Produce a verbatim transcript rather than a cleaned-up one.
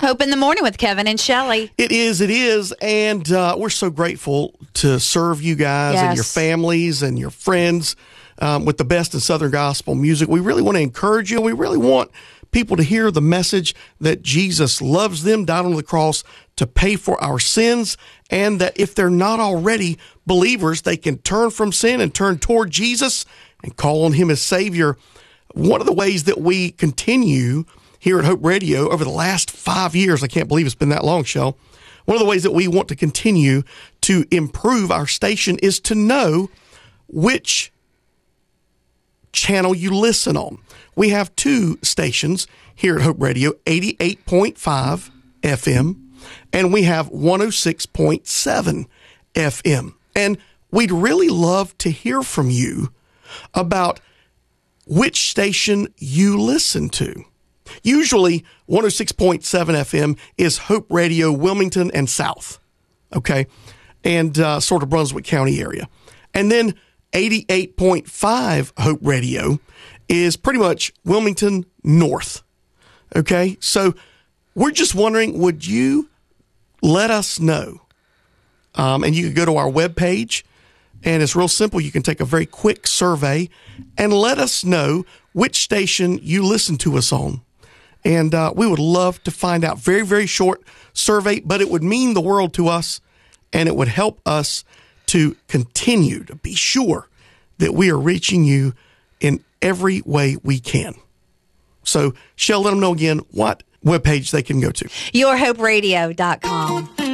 Hope in the Morning with Kevin and Shelley. It is, it is, and uh, we're so grateful to serve you guys Yes. and your families and your friends um, with the best in Southern gospel music. We really want to encourage you. We really want people to hear the message that Jesus loves them, died on the cross to pay for our sins, and that if they're not already believers, they can turn from sin and turn toward Jesus and call on him as Savior. One of the ways that we continue here at Hope Radio over the last five years, I can't believe it's been that long, Shell. One of the ways that we want to continue to improve our station is to know which channel you listen on. We have two stations here at Hope Radio, eighty-eight point five F M, and we have one oh six point seven F M. And we'd really love to hear from you about which station you listen to. Usually, one oh six point seven F M is Hope Radio, Wilmington and South, okay, and uh, sort of Brunswick County area. And then eighty-eight point five Hope Radio is pretty much Wilmington North, okay? So we're just wondering, would you let us know? Um, and you can go to our webpage, and it's real simple. You can take a very quick survey and let us know which station you listen to us on. And uh, we would love to find out. Very, very short survey, but it would mean the world to us, and it would help us to continue to be sure that we are reaching you in every way we can. So, Shell, let them know again what webpage they can go to. your hope radio dot com.